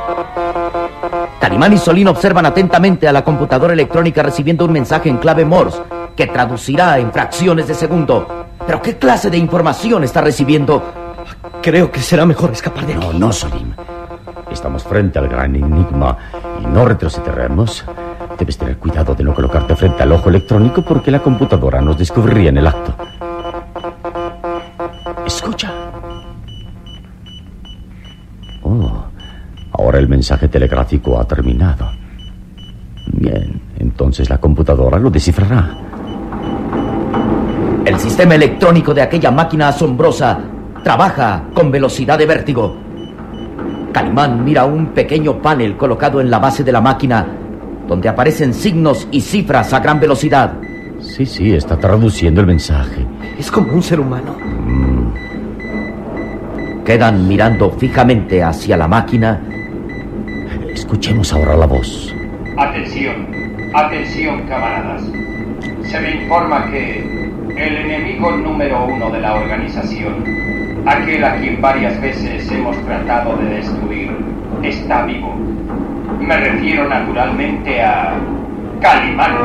Calimán y Solín observan atentamente a la computadora electrónica recibiendo un mensaje en clave Morse que traducirá en fracciones de segundo. ¿Pero qué clase de información está recibiendo? Creo que será mejor escapar de aquí. No, Solín. Estamos frente al gran enigma y no retrocederemos. Debes tener cuidado de no colocarte frente al ojo electrónico porque la computadora nos descubriría en el acto. Escucha. Oh, ahora el mensaje telegráfico ha terminado. Bien, entonces la computadora lo descifrará. El sistema electrónico de aquella máquina asombrosa trabaja con velocidad de vértigo. Calimán mira un pequeño panel colocado en la base de la máquina, donde aparecen signos y cifras a gran velocidad. Sí, está traduciendo el mensaje. Es como un ser humano. Quedan mirando fijamente hacia la máquina. Escuchemos ahora la voz. Atención, camaradas. Se me informa que el enemigo número 1 de la organización, aquel a quien varias veces hemos tratado de destruir, está vivo. Me refiero naturalmente a Calimán.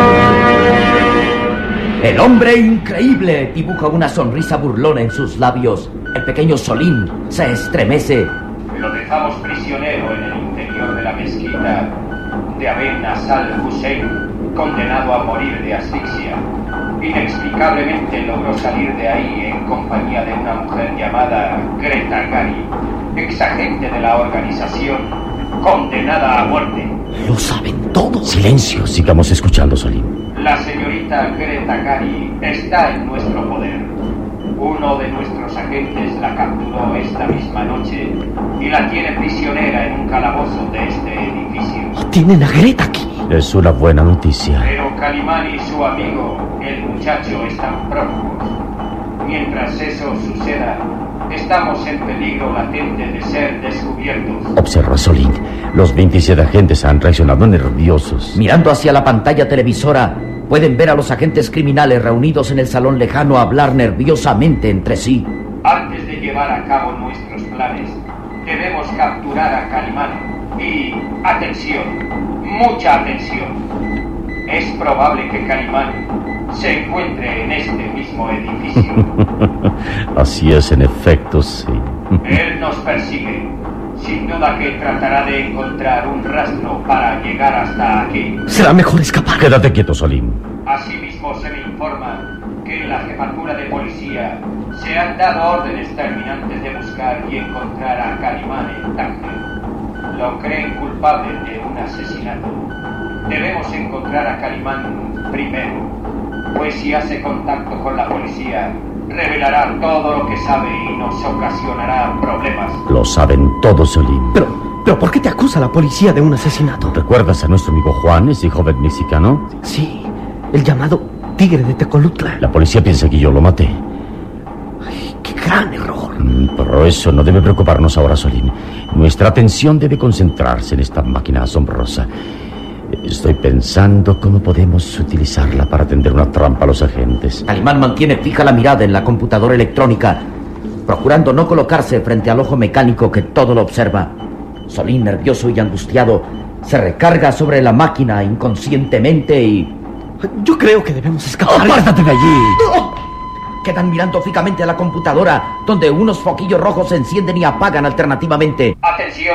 El hombre increíble dibuja una sonrisa burlona en sus labios. El pequeño Solín se estremece. Lo dejamos prisionero en el interior de la mezquita de Aben Asal Hussein, condenado a morir de asfixia. Inexplicablemente logró salir de ahí en compañía de una mujer llamada Greta Gary, exagente de la organización, condenada a muerte. Lo saben todos. Silencio, sigamos escuchando, Solín. La señorita Greta Gary está en nuestro poder. Uno de nuestros agentes la capturó esta misma noche y la tiene prisionera en un calabozo de este edificio. Tienen a Greta aquí. Es una buena noticia. Pero Calimán y su amigo, el muchacho, están prófugos. Mientras eso suceda, estamos en peligro latente de ser descubiertos. Observa, Solín. Los 27 agentes han reaccionado nerviosos. Mirando hacia la pantalla televisora, pueden ver a los agentes criminales reunidos en el salón lejano hablar nerviosamente entre sí. Antes de llevar a cabo nuestros planes, debemos capturar a Calimán. Y, atención, mucha atención. Es probable que Calimán se encuentre en este mismo edificio. Así es, en efecto, sí. Él nos persigue. Sin duda que tratará de encontrar un rastro para llegar hasta aquí. Será mejor escapar. Quédate quieto, Solín. Asimismo, se me informa que en la jefatura de policía se han dado órdenes terminantes de buscar y encontrar a Calimán en Tánger. Lo creen culpable de un asesinato. Debemos encontrar a Calimán primero, pues si hace contacto con la policía, revelará todo lo que sabe y nos ocasionará problemas. Lo saben todos, Solín. Pero ¿por qué te acusa la policía de un asesinato? ¿Recuerdas a nuestro amigo Juan, ese joven mexicano? Sí, el llamado Tigre de Tecolutla. La policía piensa que yo lo maté. Ay, qué gran error. Pero eso no debe preocuparnos ahora, Solín. Nuestra atención debe concentrarse en esta máquina asombrosa. Estoy pensando cómo podemos utilizarla para tender una trampa a los agentes. Calimán mantiene fija la mirada en la computadora electrónica, procurando no colocarse frente al ojo mecánico que todo lo observa. Solín, nervioso y angustiado, se recarga sobre la máquina inconscientemente y... Yo creo que debemos escapar. ¡Apártate de allí! Quedan mirando fijamente a la computadora, donde unos foquillos rojos se encienden y apagan alternativamente. Atención,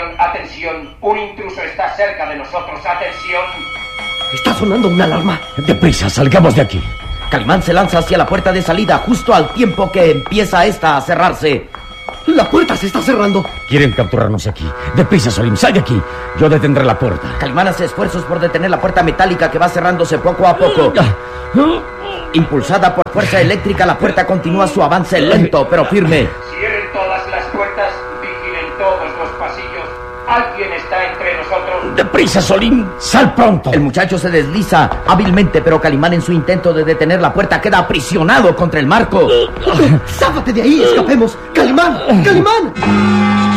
un intruso está cerca de nosotros, atención. Está sonando una alarma. ¡Deprisa, salgamos de aquí! Calimán se lanza hacia la puerta de salida justo al tiempo que empieza esta a cerrarse. La puerta se está cerrando. Quieren capturarnos aquí. ¡Deprisa, Solín, sal de aquí! Yo detendré la puerta. Calimán hace esfuerzos por detener la puerta metálica que va cerrándose poco a poco. Impulsada por fuerza eléctrica, la puerta continúa su avance lento pero firme. Cierren todas las puertas, vigilen todos los pasillos. Alguien está entre nosotros. ¡Deprisa, Solín! ¡Sal pronto! El muchacho se desliza hábilmente, pero Calimán, en su intento de detener la puerta, queda aprisionado contra el marco. ¡Záfate de ahí! ¡Escapemos! ¡Calimán! ¡Calimán!